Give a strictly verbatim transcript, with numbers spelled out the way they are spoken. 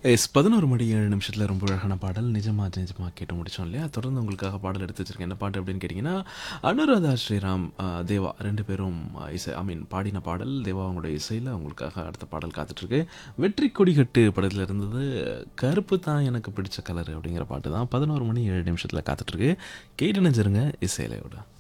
S பதினொரு மணி ஏழு நிமிஷத்தில் ரொம்ப அழகான பாடல் நிஜமா நிஜமா கேட்டு முடிச்சோம் இல்லையா? தொடர்ந்து உங்களுக்காக பாடல் எடுத்து வச்சிருக்கேன். என்ன பாட்டு அப்படின்னு கேட்டிங்கன்னா, அனுராதா ஸ்ரீராம், அ, தேவா ரெண்டு பேரும் அ, இசை ஐ மீன் பாடின பாடல். தேவா அவங்களோட இசையில் உங்களுக்காக அடுத்த பாடல் காத்துட்ருக்கு. வெற்றி கொடிகட்டு படத்தில் இருந்தது கருப்பு தான் எனக்கு பிடிச்ச கலர் அப்படிங்கிற பாட்டு தான் பதினொரு மணி ஏழு நிமிஷத்தில் காத்துட்ருக்கு. கேட்டு நினைச்சிருங்க இசையிலையோட.